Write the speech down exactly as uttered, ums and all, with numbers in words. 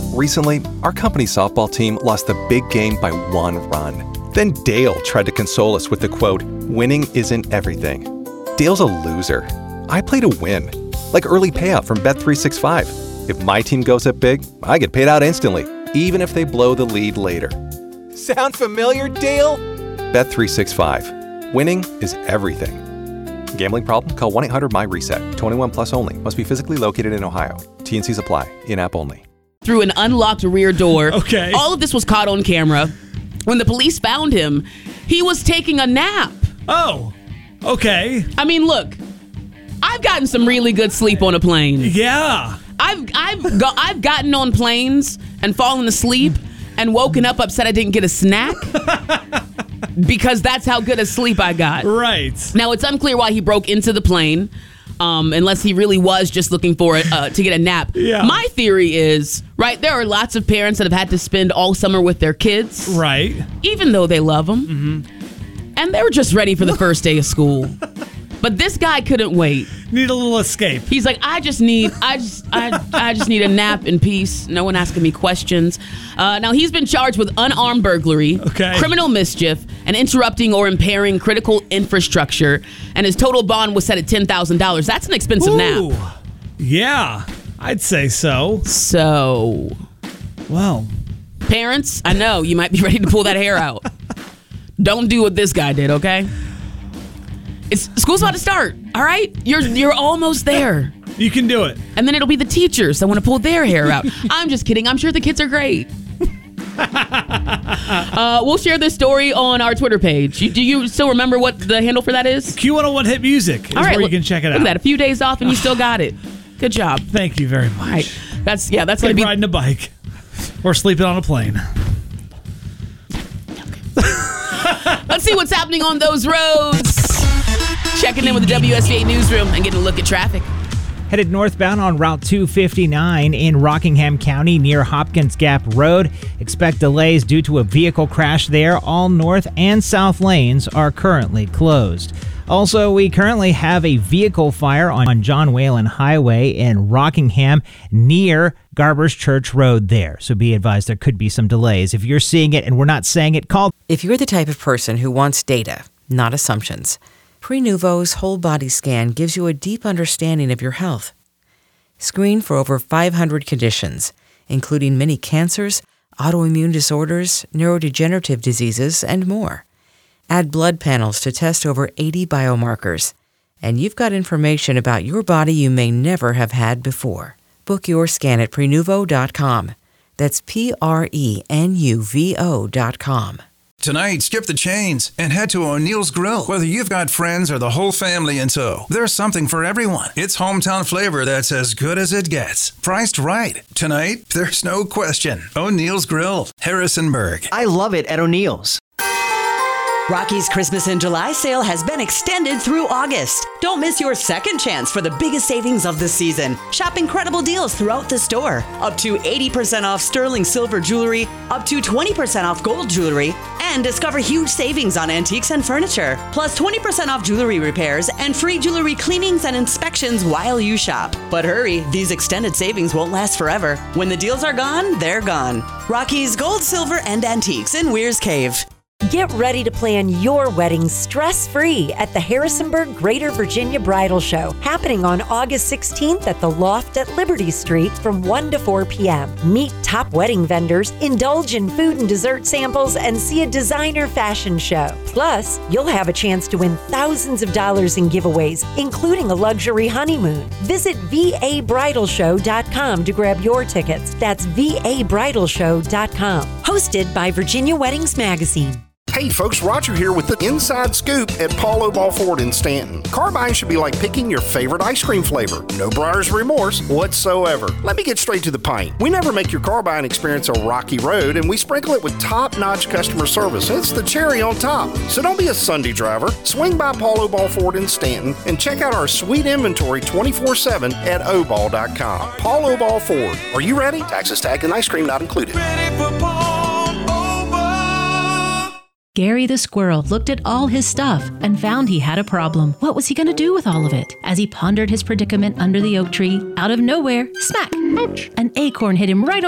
Recently, our company softball team lost the big game by one run. Then Dale tried to console us with the quote, "Winning isn't everything." Dale's a loser. I play to win. Like early payout from Bet three sixty-five. If my team goes up big, I get paid out instantly, even if they blow the lead later. Sound familiar, Dale? Bet three sixty-five. Winning is everything. Gambling problem? Call one eight hundred M Y reset. twenty-one plus only. Must be physically located in Ohio. T N Cs apply. In-app only. Through an unlocked rear door. Okay. All of this was caught on camera. When the police found him, he was taking a nap. Oh, okay. I mean, look, I've gotten some really good sleep on a plane. Yeah. I've I've go, I've gotten on planes and fallen asleep and woken up upset I didn't get a snack because that's how good a sleep I got. Right. Now, it's unclear why he broke into the plane, um, unless he really was just looking for it uh, to get a nap. Yeah. My theory is, right, there are lots of parents that have had to spend all summer with their kids. Right. Even though they love them. Mm-hmm. And they were just ready for the first day of school. But this guy couldn't wait. Need a little escape. He's like, I just need, I just, I, I just need a nap in peace. No one asking me questions. Uh, now he's been charged with unarmed burglary, okay. criminal mischief, and interrupting or impairing critical infrastructure. And his total bond was set at ten thousand dollars. That's an expensive Ooh. nap. Yeah, I'd say so. So, well, parents, I know you might be ready to pull that hair out. Don't do what this guy did, okay? It's school's about to start, all right? You're you're almost there. You can do it. And then it'll be the teachers that want to pull their hair out. I'm just kidding. I'm sure the kids are great. uh, we'll share this story on our Twitter page. You, do you still remember what the handle for that is? Q one oh one Hit Music is all right, where look, you can check it look out. Look at that. A few days off and you still got it. Good job. Thank you very much. All right. That's, yeah, that's like going to be... riding a bike or sleeping on a plane. Let's see what's happening on those roads. Checking in with the W S V A newsroom and getting a look at traffic. Headed northbound on Route two fifty-nine in Rockingham County near Hopkins Gap Road. Expect delays due to a vehicle crash there. All north and south lanes are currently closed. Also, we currently have a vehicle fire on John Whalen Highway in Rockingham near Garber's Church Road there. So be advised there could be some delays. If you're seeing it and we're not saying it, call. If you're the type of person who wants data, not assumptions, Prenuvo's whole body scan gives you a deep understanding of your health. Screen for over five hundred conditions, including many cancers, autoimmune disorders, neurodegenerative diseases, and more. Add blood panels to test over eighty biomarkers, and you've got information about your body you may never have had before. Book your scan at Prenuvo dot com. That's P R E N U V O dot com. Tonight, skip the chains and head to O'Neill's Grill. Whether you've got friends or the whole family in tow, there's something for everyone. It's hometown flavor that's as good as it gets. Priced right. Tonight, there's no question. O'Neill's Grill, Harrisonburg. I love it at O'Neill's. Rocky's Christmas in July sale has been extended through August. Don't miss your second chance for the biggest savings of the season. Shop incredible deals throughout the store. Up to eighty percent off sterling silver jewelry, up to twenty percent off gold jewelry, and discover huge savings on antiques and furniture. Plus twenty percent off jewelry repairs and free jewelry cleanings and inspections while you shop. But hurry, these extended savings won't last forever. When the deals are gone, they're gone. Rocky's Gold, Silver, and Antiques in Weir's Cave. Get ready to plan your wedding stress-free at the Harrisonburg Greater Virginia Bridal Show, happening on August sixteenth at the Loft at Liberty Street from one to four p.m. Meet top wedding vendors, indulge in food and dessert samples, and see a designer fashion show. Plus, you'll have a chance to win thousands of dollars in giveaways, including a luxury honeymoon. Visit V A bridal show dot com to grab your tickets. That's V A bridal show dot com. Hosted by Virginia Weddings Magazine. Hey folks, Roger here with the Inside Scoop at Paul O'Ball Ford in Stanton. Car buying should be like picking your favorite ice cream flavor. No buyer's remorse whatsoever. Let me get straight to the point. We never make your car buying experience a rocky road, and we sprinkle it with top-notch customer service. It's the cherry on top. So don't be a Sunday driver. Swing by Paul O'Ball Ford in Stanton and check out our sweet inventory twenty-four seven at O ball dot com. Paul O'Ball Ford. Are you ready? Taxes, tag, and ice cream not included. Ready for Paul. Gary the squirrel looked at all his stuff and found he had a problem. What was he going to do with all of it? As he pondered his predicament under the oak tree, out of nowhere, smack! Ouch! An acorn hit him right on